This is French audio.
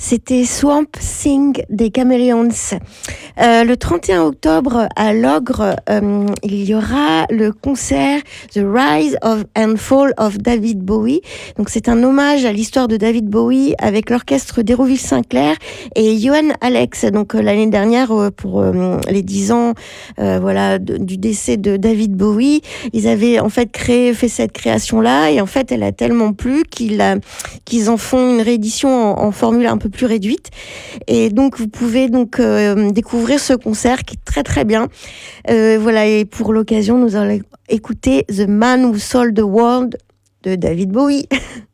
C'était Swamp Thing des Chameleons. Le 31 octobre à l'Ogre, il y aura le concert The Rise of and Fall of David Bowie. Donc c'est un hommage à l'histoire de David Bowie avec l'orchestre d'Hérouville Saint-Clair et Johan Alex. Donc l'année dernière, pour les 10 ans du décès de David Bowie, ils avaient en fait fait cette création-là, et en fait elle a tellement plu qu'ils en font une réédition en formule un peu plus réduite. Et donc vous pouvez découvrir ce concert qui est très très bien. Et pour l'occasion, nous allons écouter The Man Who Sold the World de David Bowie.